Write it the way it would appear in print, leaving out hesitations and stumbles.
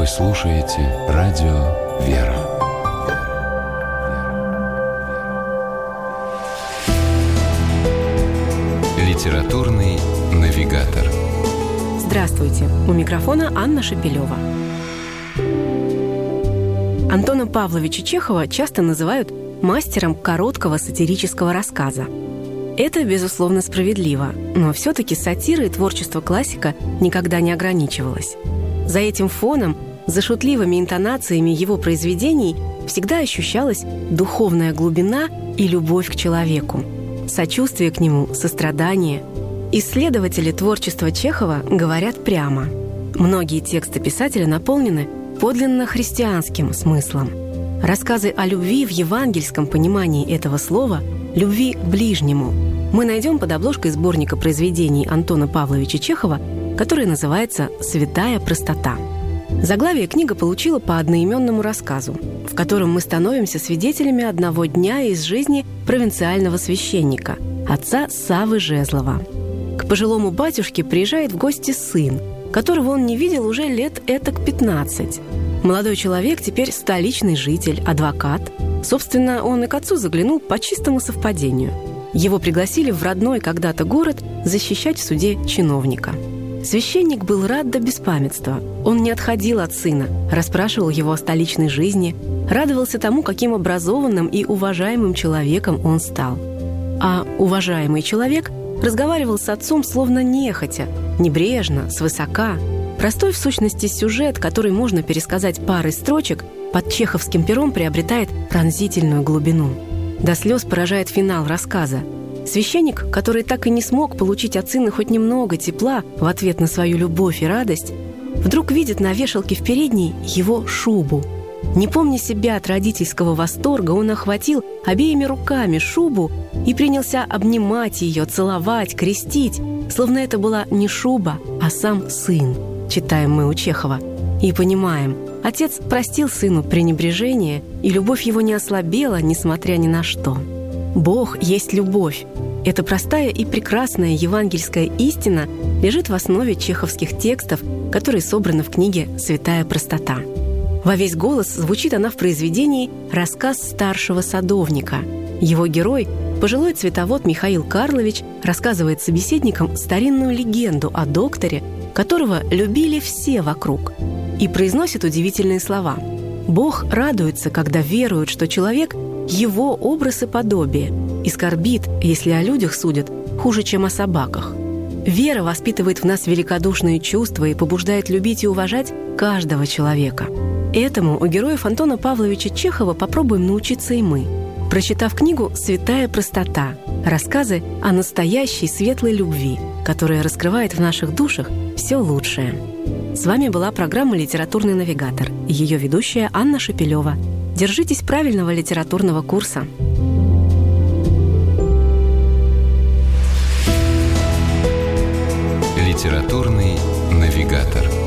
Вы слушаете радио «Вера». Литературный навигатор. Здравствуйте! У микрофона Анна Шепелева. Антона Павловича Чехова часто называют мастером короткого сатирического рассказа. Это, безусловно, справедливо, но все-таки сатира и творчество классика никогда не ограничивалось. За этим фоном, за шутливыми интонациями его произведений всегда ощущалась духовная глубина и любовь к человеку, сочувствие к нему, сострадание. Исследователи творчества Чехова говорят прямо. Многие тексты писателя наполнены подлинно христианским смыслом. Рассказы о любви в евангельском понимании этого слова, любви к ближнему, мы найдем под обложкой сборника произведений Антона Павловича Чехова, который называется «Святая простота». Заглавие книга получила по одноименному рассказу, в котором мы становимся свидетелями одного дня из жизни провинциального священника, отца Саввы Жезлова. К пожилому батюшке приезжает в гости сын, которого он не видел уже лет этак 15. Молодой человек теперь столичный житель, адвокат. Собственно, он и к отцу заглянул по чистому совпадению. Его пригласили в родной когда-то город защищать в суде чиновника. Священник был рад до беспамятства. Он не отходил от сына, расспрашивал его о столичной жизни, радовался тому, каким образованным и уважаемым человеком он стал. А уважаемый человек разговаривал с отцом словно нехотя, небрежно, свысока. Простой в сущности сюжет, который можно пересказать парой строчек, под чеховским пером приобретает пронзительную глубину. До слез поражает финал рассказа. Священник, который так и не смог получить от сына хоть немного тепла в ответ на свою любовь и радость, вдруг видит на вешалке в передней его шубу. Не помня себя от родительского восторга, он охватил обеими руками шубу и принялся обнимать ее, целовать, крестить, словно это была не шуба, а сам сын, читаем мы у Чехова. И понимаем, отец простил сыну пренебрежение, и любовь его не ослабела, несмотря ни на что. Бог есть любовь. Эта простая и прекрасная евангельская истина лежит в основе чеховских текстов, которые собраны в книге «Святая простота». Во весь голос звучит она в произведении «Рассказ старшего садовника». Его герой, пожилой цветовод Михаил Карлович, рассказывает собеседникам старинную легенду о докторе, которого любили все вокруг, и произносит удивительные слова. «Бог радуется, когда верует, что человек – его образ и подобие, и скорбит, если о людях судят хуже, чем о собаках. Вера воспитывает в нас великодушные чувства и побуждает любить и уважать каждого человека». Этому у героев Антона Павловича Чехова попробуем научиться и мы, прочитав книгу «Святая простота», рассказы о настоящей светлой любви, которая раскрывает в наших душах все лучшее. С вами была программа «Литературный навигатор» и ее ведущая Анна Шепелева. Держитесь правильного литературного курса. Литературный навигатор.